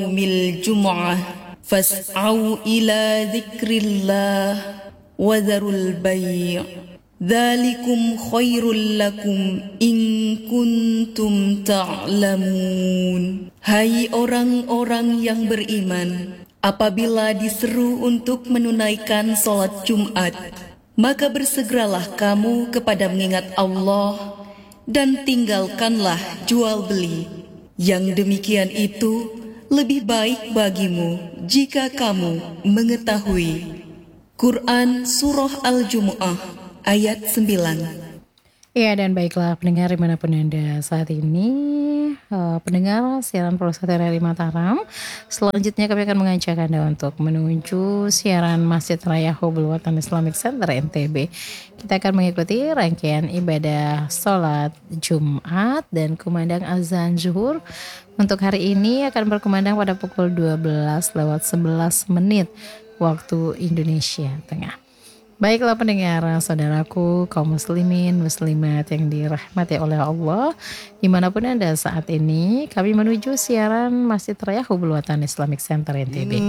yaumil jum'ah fas'au ila dzikrillah wa dzarul bai'. Dzalikum khairul lakum in kuntum ta'lamun. Hai orang-orang yang beriman, apabila diseru untuk menunaikan salat Jumat, maka bersegeralah kamu kepada mengingat Allah dan tinggalkanlah jual beli. Yang demikian itu lebih baik bagimu jika kamu mengetahui. Quran Surah Al-Jumu'ah ayat 9. Ya, dan baiklah pendengar dimanapun Anda saat ini, pendengar siaran Polsat RRI Mataram. Selanjutnya kami akan mengajak Anda untuk menuju siaran Masjid Raya Hubul Watan Islamic Center NTB. Kita akan mengikuti rangkaian ibadah sholat Jumat dan kumandang azan zuhur. Untuk hari ini akan berkumandang pada pukul 12:11 waktu Indonesia Tengah. Baiklah pendengar, saudaraku, kaum muslimin, muslimat yang dirahmati oleh Allah, dimanapun Anda saat ini, kami menuju siaran Masjid Raya Hubul Watan Islamic Center NTB.